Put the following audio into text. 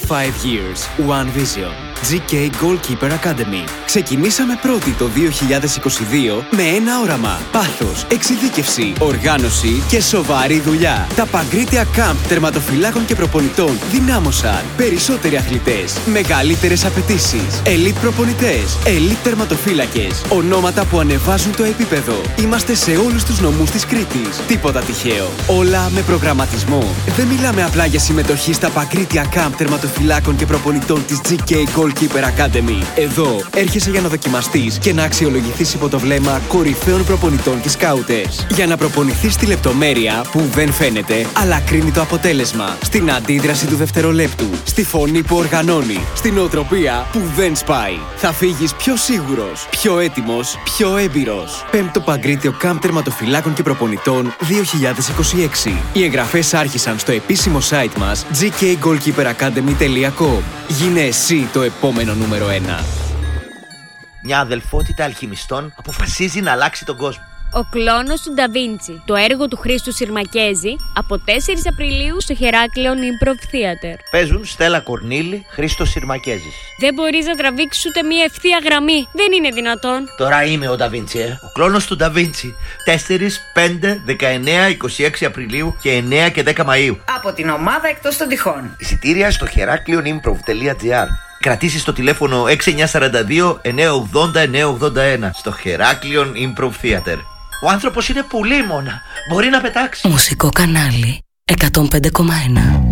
5 years, one vision. GK Goalkeeper Academy. Ξεκινήσαμε πρώτοι το 2022 με ένα όραμα, πάθος, εξειδίκευση, οργάνωση και σοβαρή δουλειά. Τα Παγκρίτια Camp τερματοφυλάκων και προπονητών δυνάμωσαν περισσότεροι αθλητές, μεγαλύτερες απαιτήσεις, elite προπονητές, elite τερματοφύλακες, ονόματα που ανεβάζουν το επίπεδο. Είμαστε σε όλους τους νομούς της Κρήτης. Τίποτα τυχαίο. Όλα με προγραμματισμό. Δεν μιλάμε απλά για συμμετοχή στα Παγκρίτια Camp τερματοφυλάκων και προπονητών της GK Goalkeeper Academy. Εδώ έρχεσαι για να δοκιμαστείς και να αξιολογηθείς υπό το βλέμμα κορυφαίων προπονητών και σκάουτες. Για να προπονηθείς στη λεπτομέρεια που δεν φαίνεται, αλλά κρίνει το αποτέλεσμα. Στην αντίδραση του δευτερολέπτου. Στη φωνή που οργανώνει. Στην νοοτροπία που δεν σπάει. Θα φύγεις πιο σίγουρος, πιο έτοιμος, πιο έμπειρος. 5ο Παγκρίτιο Camp τερματοφυλάκων και προπονητών 2026. Οι εγγραφές άρχισαν στο επίσημο site μας gkgoalkeeperacademy.com. Γίνε εσύ το επόμενο νούμερο 1. Μια αδελφότητα αλχημιστών αποφασίζει να αλλάξει τον κόσμο. Ο κλόνος του Νταβίντσι, το έργο του Χρήστου Συρμακέζη, από 4 Απριλίου στο Χεράκλειον Improv Theater. Παίζουν Στέλλα Κορνήλη, Χρήστος Συρμακέζης. Δεν μπορείς να τραβήξεις ούτε μία ευθεία γραμμή. Δεν είναι δυνατόν. Τώρα είμαι ο Νταβίντσι, Ο κλόνος του Νταβίντσι. 4, 5, 19, 26 Απριλίου και 9 και 10 Μαΐου. Από την ομάδα εκτός των τυχών. Εισιτήρια στο heraklionimprov.gr. Κρατήσεις το τηλέφωνο 6942 980 981 στο Heraklyon Improv Theater. Ο άνθρωπος είναι πουλήμωνα. Μπορεί να πετάξει. Μουσικό κανάλι 105,1.